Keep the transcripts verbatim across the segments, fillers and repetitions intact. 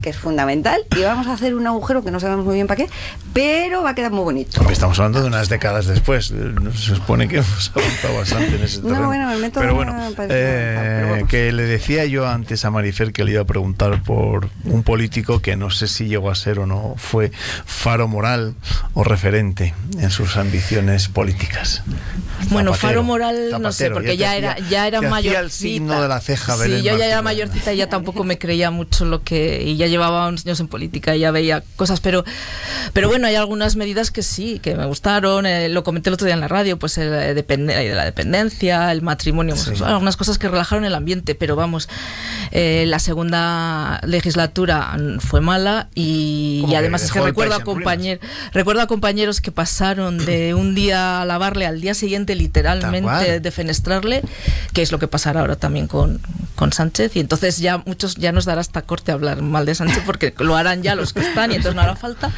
que es fundamental, y vamos a hacer un agujero que no sabemos muy bien para qué, pero va a quedar muy bonito. Estamos hablando de unas décadas después. Se supone que hemos avanzado bastante en ese terreno. No, bueno, el método pero bueno, no eh, pero bueno, que le decía yo antes a Marifer que le iba a preguntar por un político que no sé si llegó a ser o no, fue faro moral o referente en sus ambiciones políticas. Bueno, Zapatero, faro moral, Zapatero, no sé, porque ya, ya era hacía, ya era mayorcita. el signo de la ceja. Sí, Belén yo ya era Martínez. mayorcita y ya tampoco me creía mucho lo que... Y ya llevaba unos años en política y ya veía cosas, pero pero bueno, hay algunas medidas que sí, que me gustaron. Eh, lo comenté el otro día en la radio, pues el, eh, depende, de la dependencia, el matrimonio homosexual, sí. Algunas cosas que relajaron el ambiente, pero vamos, eh, la segunda legislatura fue mala y, y además es que recuerdo a, compañer, recuerdo a compañeros que pasaron de un día a lavarle al día siguiente literalmente defenestrarle, que es lo que pasará ahora también con, con Sánchez, y entonces ya muchos ya nos dará hasta corte hablar mal de Sánchez porque lo harán ya los que están y entonces no hará falta.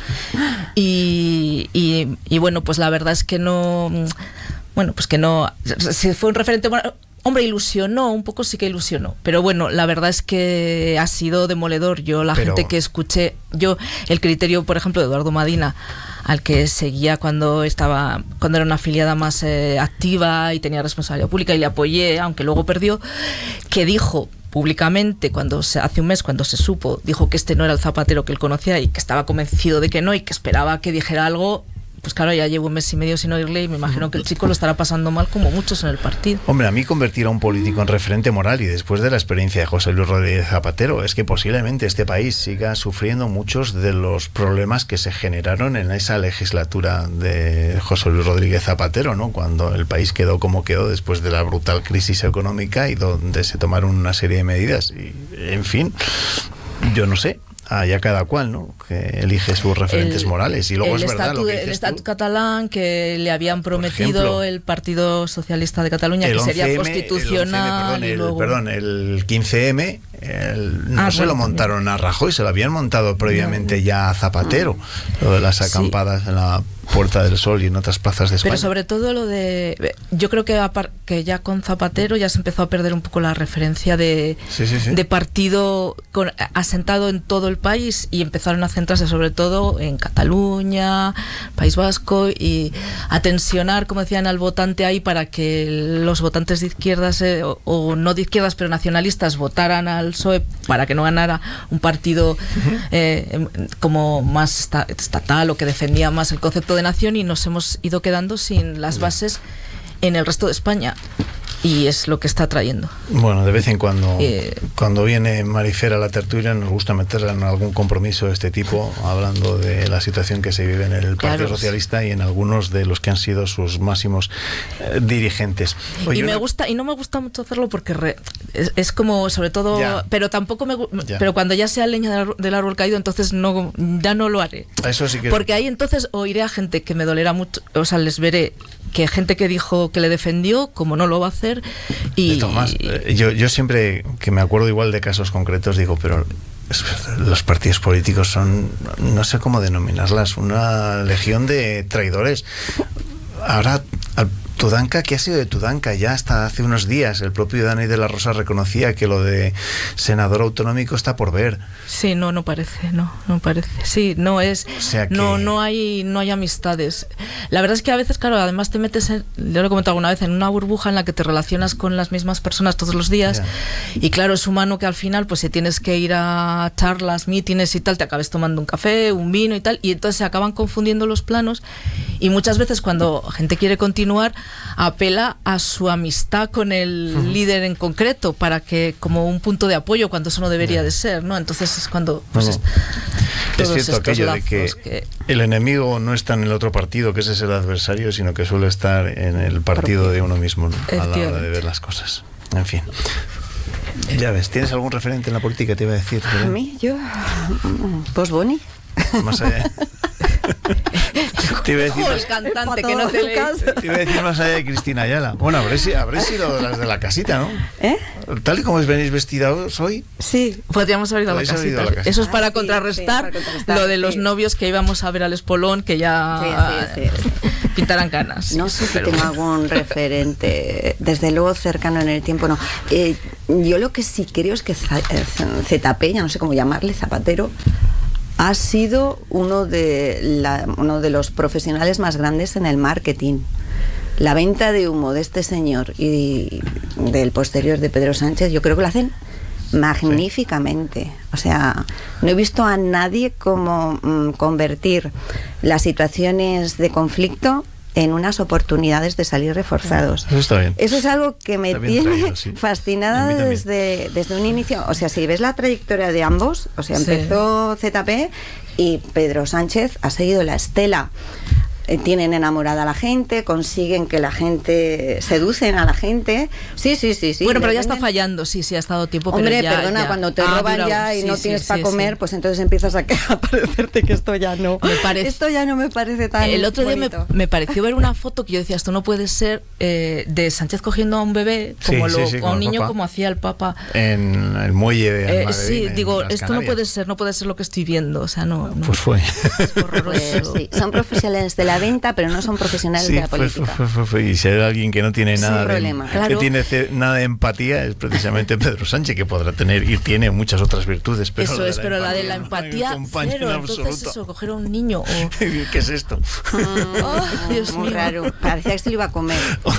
Y, y, y bueno, pues la verdad es que no, bueno, pues que no, si fue un referente, bueno, hombre, ilusionó, un poco sí que ilusionó, pero bueno, la verdad es que ha sido demoledor. Yo, la pero... gente que escuché, yo, el criterio, por ejemplo, de Eduardo Madina, al que seguía cuando estaba, cuando era una afiliada más eh, activa y tenía responsabilidad pública y le apoyé, aunque luego perdió, que dijo públicamente, cuando se, hace un mes, cuando se supo, dijo que este no era el Zapatero que él conocía y que estaba convencido de que no y que esperaba que dijera algo. Pues claro, ya llevo un mes y medio sin oírle y me imagino que el chico lo estará pasando mal como muchos en el partido. Hombre, a mí convertir a un político en referente moral y después de la experiencia de José Luis Rodríguez Zapatero es que posiblemente este país siga sufriendo muchos de los problemas que se generaron en esa legislatura de José Luis Rodríguez Zapatero, ¿no? Cuando el país quedó como quedó después de la brutal crisis económica y donde se tomaron una serie de medidas. Y, en fin, yo no sé. Ah, ya cada cual, ¿no? Que elige sus referentes el, morales. Y luego el es verdad estatu, lo que el dices Estatut tú. catalán que le habían prometido ejemplo, el Partido Socialista de Cataluña, que sería once eme, constitucional. El, once eme, perdón, y el, luego... perdón, el quince eme, el, no ah, se bueno, lo montaron también. a Rajoy, se lo habían montado previamente no, ya a Zapatero, no. Lo de las acampadas sí. en la Puerta del Sol y en otras plazas de España. Pero sobre todo lo de... Yo creo que, que ya con Zapatero ya se empezó a perder un poco la referencia de, sí, sí, sí. de partido con, asentado en todo el país y empezaron a centrarse sobre todo en Cataluña, País Vasco, y a tensionar, como decían, al votante ahí para que los votantes de izquierdas eh, o, o no de izquierdas pero nacionalistas votaran al P S O E para que no ganara un partido uh-huh. eh, como más estatal o que defendía más el concepto de nación, y nos hemos ido quedando sin las bases en el resto de España. Y es lo que está trayendo. Bueno, de vez en cuando, eh, cuando viene Marifer a la tertulia, nos gusta meterla en algún compromiso de este tipo, hablando de la situación que se vive en el Partido claro. Socialista y en algunos de los que han sido sus máximos eh, dirigentes. Oye, y me gusta, y no me gusta mucho hacerlo porque re, es, es como, sobre todo, ya. pero tampoco me ya. pero cuando ya sea leña del árbol caído, entonces no, ya no lo haré. Eso sí que... Porque ahí entonces oiré a gente que me dolerá mucho, o sea, les veré que gente que dijo que le defendió, como no lo va a hacer. Y Tomás, yo, yo siempre que me acuerdo igual de casos concretos digo, pero los partidos políticos son, no sé cómo denominarlas, una legión de traidores. Ahora al Tudanca, ¿qué ha sido de Tudanca? Ya hasta hace unos días el propio Dani de la Rosa reconocía que lo de senador autonómico está por ver. Sí, no, no parece, no, no parece. Sí, no es, o sea que... no, no hay, no hay amistades. La verdad es que a veces, claro, además te metes, en, yo lo he comentado alguna vez, en una burbuja en la que te relacionas con las mismas personas todos los días, yeah. y claro, es humano que al final, pues si tienes que ir a charlas, mítines y tal, te acabes tomando un café, un vino y tal, y entonces se acaban confundiendo los planos, y muchas veces cuando gente quiere continuar, apela a su amistad con el uh-huh. líder en concreto para que, como un punto de apoyo, cuando eso no debería yeah. de ser, ¿no? Entonces es cuando pues, no, no. Es cierto aquello de que, que el enemigo no está en el otro partido, que ese es el adversario, sino que suele estar en el partido de uno mismo, ¿no? A la hora de ver las cosas. En fin. Ya ves, ¿tienes algún referente en la política? Te iba a decir. ¿A mí? ¿Yo? ¿Post Boni? Más allá. Te iba a decir, O el más, cantante El que no te pato lee. Lucas. te iba a decir más allá de Cristina Ayala. Bueno, habréis, habréis sido las de la casita, ¿no? ¿Eh? Tal y como os venís vestidos hoy. Sí. Podríamos haber ido a la Podéis haber ido casita. a la casita. Eso es Ah, para, sí, contrarrestar sí, para contrarrestar, lo de los sí. novios que íbamos a ver al Espolón, que ya Sí, sí, sí. pintarán canas. No sé si Pero- tengo algún referente, desde luego cercano en el tiempo, no. Eh, yo lo que sí creo es que Z- eh, Z P, ya no sé cómo llamarle, Zapatero, ha sido uno de, la- uno de los profesionales más grandes en el marketing. La venta de humo de este señor y del posterior de Pedro Sánchez, yo creo que lo hacen magníficamente. O sea, no he visto a nadie como mm, convertir las situaciones de conflicto en unas oportunidades de salir reforzados. Eso está bien. Eso es algo que me Está bien tiene traído, sí. fascinada A mí también. desde, desde un inicio. O sea, si ves la trayectoria de ambos, o sea, Sí. empezó Z P y Pedro Sánchez ha seguido la estela. Eh, tienen enamorada a la gente, consiguen que la gente, seducen a la gente. Sí, sí, sí, sí. bueno, pero les ya está venden- fallando, sí, sí, ha estado tiempo. Hombre, pero ya, perdona, ya. cuando te Ah, roban durado, ya y sí, no sí, tienes sí, para comer, sí. pues entonces empiezas a, que- a parecerte que esto ya no. Me parece- Esto ya no me parece tan El otro día me, bonito. me pareció ver una foto que yo decía, esto no puede ser, eh, de Sánchez cogiendo a un bebé, como Sí, lo, sí, sí, a como un el niño Papa. como hacía el Papa. En el muelle de Eh, Almadén, sí, en digo, las esto no Canarias. puede ser, no puede ser lo que estoy viendo, o sea, no. no. Pues fue. Es horroroso. Pues sí, son profesionales de la venta, pero no son profesionales Sí, de la fue, política. fue, fue, fue. Y si hay alguien que no tiene Sin nada de, problema. que Claro. tiene ce- nada de empatía es precisamente Pedro Sánchez, que podrá tener y tiene muchas otras virtudes. Pero Eso lo de es, pero la de la no empatía, acompaña cero. en Entonces absoluto. eso, coger a un niño o... ¿Qué es esto? Oh, Dios Muy mío. raro. Parecía que se lo iba a comer.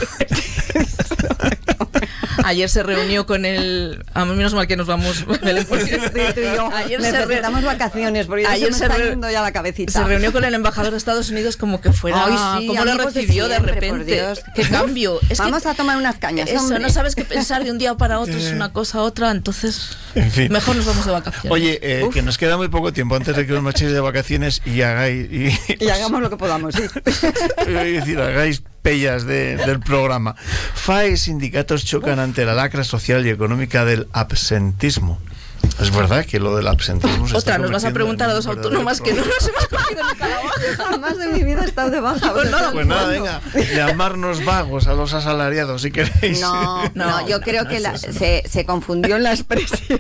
Ayer se reunió con el... A mí menos mal que nos vamos... Belén, porque- Sí, tú y yo Ayer se, re- necesitamos vacaciones porque ya Ayer se se me está re- yendo ya la cabecita. se reunió con el embajador de Estados Unidos como que fuera... Ay, sí, ¿Cómo lo amigos de recibió de, siempre, por repente? Dios. ¡Qué cambio! Es que Vamos a tomar unas cañas, eso, hombre. no sabes qué pensar de un día para otro, es una cosa a otra, entonces En fin. mejor nos vamos de vacaciones. Oye, eh, que nos queda muy poco tiempo antes de que os marchéis de vacaciones y hagáis... Y, Y hagamos lo que podamos, sí. Iba a decir, hagáis pellas de- del programa. F A E y sindicatos chocan ante la lacra social y económica del absentismo. Es verdad que lo del absentismo se Otra, está nos vas a convirtiendo preguntar en a un dos verdadero autónomas que no problema. nos hemos cogido nunca la baja. Jamás en mi vida he estado de baja. Pues nada, Pues nada, venga, llamarnos vagos a los asalariados si queréis. No, no, No, yo creo no que es la- eso, no. se, se confundió en la expresión.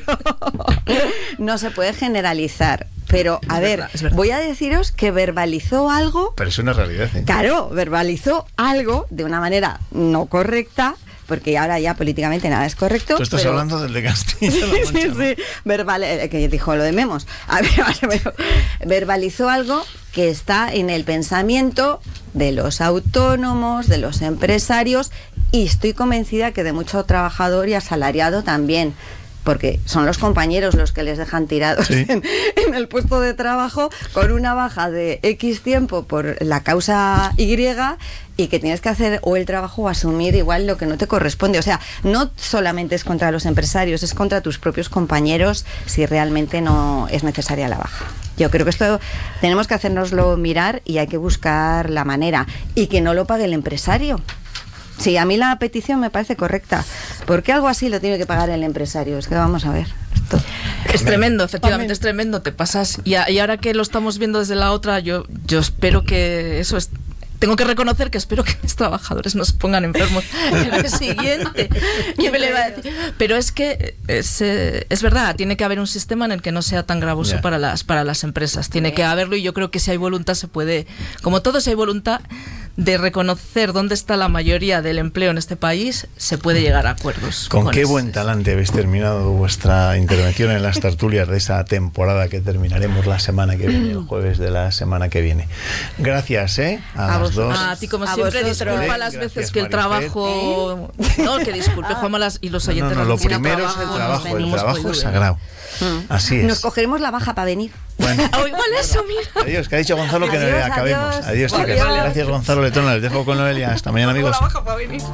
No se puede generalizar. Pero, a Es ver, verdad, es verdad. voy a deciros que verbalizó algo. Pero es una realidad, ¿eh? Claro, verbalizó algo de una manera no correcta, porque ahora ya políticamente nada es correcto. Tú estás pero- hablando del de Castilla-La Sí, Mancha, sí, ¿no? sí. Verbal, eh, que dijo lo de Memos. A ver, a ver, verbalizó algo que está en el pensamiento de los autónomos, de los empresarios, y estoy convencida que de mucho trabajador y asalariado también. Porque son los compañeros los que les dejan tirados Sí. en, en el puesto de trabajo con una baja de X tiempo por la causa Y, y que tienes que hacer o el trabajo o asumir igual lo que no te corresponde. O sea, no solamente es contra los empresarios, es contra tus propios compañeros si realmente no es necesaria la baja. Yo creo que esto tenemos que hacérnoslo mirar y hay que buscar la manera. Y que no lo pague el empresario. Sí, a mí la petición me parece correcta. ¿Por qué algo así lo tiene que pagar el empresario? Es que vamos a ver. Esto. Es tremendo, efectivamente, Amén. es tremendo, te pasas. Y, a- y ahora que lo estamos viendo desde la otra, yo, yo espero que eso es. Tengo que reconocer que espero que mis trabajadores no se pongan enfermos el mes siguiente. ¿Qué me le va a decir? Pero es que es, eh, es verdad, tiene que haber un sistema en el que no sea tan gravoso Ya. para las para las empresas. Tiene que haberlo y yo creo que si hay voluntad se puede, como todo, si hay voluntad de reconocer dónde está la mayoría del empleo en este país, se puede llegar a acuerdos. ¿Con qué ese- buen talante habéis terminado vuestra intervención en las tertulias de esa temporada que terminaremos la semana que viene, el jueves de la semana que viene? Gracias, ¿eh? A, A las vosotros. dos. A ti, como A siempre, vosotros. disculpa las Gracias, veces que el Marifet. trabajo. No, que disculpe, Juanma, las, y los No, oyentes. no, no, lo las veces que primero es el trabajo, trabajo, nos el hemos trabajo podido es ver. sagrado. Mm. Así es. Nos cogeremos la baja para venir. Bueno, O igual eso, mira. adiós, que ha dicho Gonzalo que Adiós, acabemos. adiós. Adiós, chicas. Adiós. Gracias, Gonzalo Letona. Les dejo con Noelia. Hasta mañana, amigos. La baja para venir.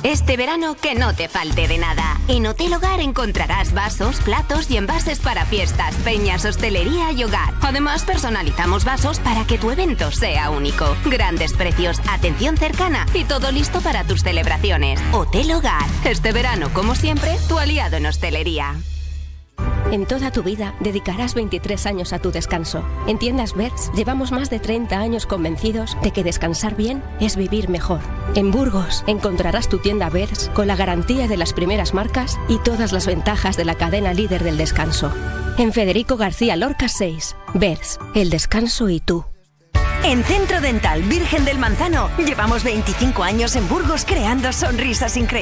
Este verano que no te falte de nada. En Hotel Hogar encontrarás vasos, platos y envases para fiestas, peñas, hostelería y hogar. Además, personalizamos vasos para que tu evento sea único. Grandes precios, atención cercana y todo listo para tus celebraciones. Hotel Hogar. Este verano, como siempre, tu aliado en hostelería. En toda tu vida dedicarás veintitrés años a tu descanso. En Tiendas Beds llevamos más de treinta años convencidos de que descansar bien es vivir mejor. En Burgos encontrarás tu tienda Beds con la garantía de las primeras marcas y todas las ventajas de la cadena líder del descanso. En Federico García Lorca seis, Beds, el descanso y tú. En Centro Dental Virgen del Manzano llevamos veinticinco años en Burgos creando sonrisas increíbles.